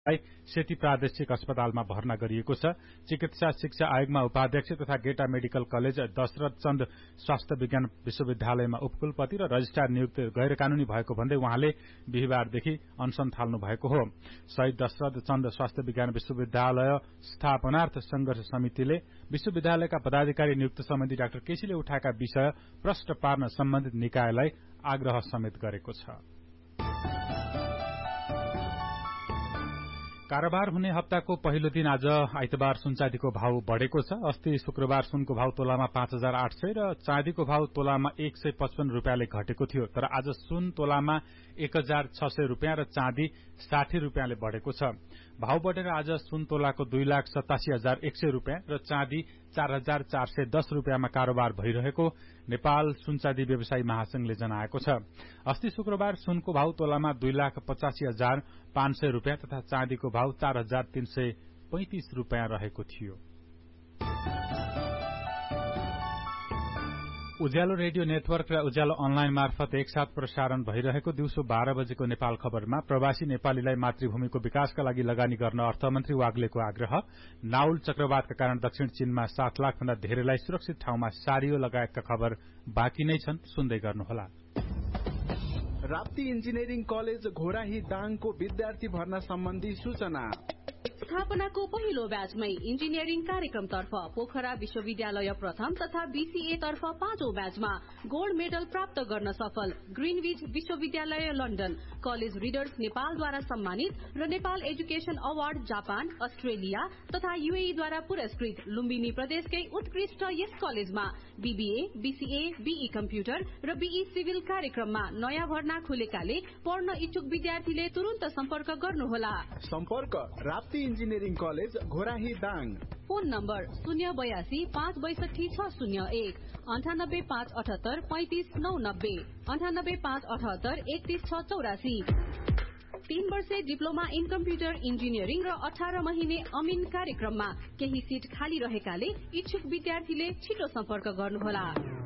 सेती प्रादेशिक अस्पतालमा भर्ना गरिएको छ। चिकित्सा शिक्षा आयोगमा उपाध्यक्ष तथा गेटा मेडिकल कलेज दशरथ चन्द स्वास्थ्य विज्ञान विश्वविद्यालयमा उपकुलपति र रजिस्ट्रार नियुक्त गैर कानूनी भएको भन्दै उहाँले बिहीबारदेखि अनशन थाल्नु भएको हो। शहीद दशरथ चन्द स्वास्थ्य विज्ञान विश्वविद्यालय स्थापनार्थ संघर्ष समितिले विश्वविद्यालयका पदाधिकारी नियुक्त सम्बन्धी डाक्टर केसीले उठाएका विषय प्रश्न पार्न सम्बन्धित निकायलाई आग्रह समेत गरेको छ। कारोबार हुने हप्ताको पहिलो दिन आज आइतबार सुनचाँदीको भाव बढ़ेको छ। अस्ति शुक्रबार सुनको भाव तोलामा 5,800 र चाँदीको भाव तोलामा 155 रुपियाँले घटेको थियो। तर आज सुन तोलामा 1,600 रुपियाँ र चाँदी 60 रुपियाँले बढ़ेको छ। भाव बढ़ेर आज सुन तोलाको 2,87,100 रुपियाँ र चाँदी 4,410 रुपियाँमा कारोबार भइरहेको नेपाल सुनचाँदी व्यवसायी महासंघले जनाएको छ। अस्ति शुक्रबार सुनको भाव तोलामा 2,85,500 रुपियाँ तथा चाँदीको भाव 4,335 रुपियाँ रहेको थियो। उज्यालो रेडियो नेटवर्क र उज्यालो अनलाइन मार्फत एकसाथ प्रसारण भइरहेको दिउँसो 12 बजेको नेपाल खबरमा प्रवासी नेपालीलाई मातृभूमिको विकासका लागि लगानी गर्न अर्थमन्त्री वाग्लेको आग्रह, नाउल चक्रवातका कारण दक्षिण चीनमा 7 लाख भन्दा धेरैलाई सुरक्षित ठाउँमा सारियो लगायतका खबर बाँकी नै छन्, सुन्दै गर्नुहोला। राप्ती इन्जिनियरिङ कलेज घोराही दाङको विद्यार्थी भर्ना सम्बन्धी सूचना। स्थापनाको पहिलो ब्याचमै इन्जिनियरिङ कार्यक्रमतर्फ पोखरा विश्वविद्यालय प्रथम तथा बीसीए तर्फ 5औं ब्याचमा गोल्ड मेडल प्राप्त गर्न सफल ग्रीनविच विश्वविद्यालय लन्डन, कलेज रिडर्स नेपालद्वारा सम्मानित र Nepal education award Japan, Australia तथा यूएई द्वारा पुरस्कृत लुम्बिनी प्रदेशकै उत्कृष्ट यस कलेजमा बीबीए, बीसीए, बीई कम्प्युटर र बीई सिभिल कार्यक्रममा नयाँ भर्ना खुलेकाले पढ्न इच्छुक विद्यार्थीले तुरुन्त सम्पर्क गर्नुहोला। सम्पर्क Rapti engineering college Ghorahi Dang. Phone number 082 562 601 98 578 35 990 98 578 31 684। 3 वर्षे डिप्लोमा इन कम्प्युटर इन्जिनियरिङ र 18 महिने अमिन कार्यक्रममा केही सिट खाली रहेकाले इच्छुक विद्यार्थीले छिटो सम्पर्क गर्नुहोला।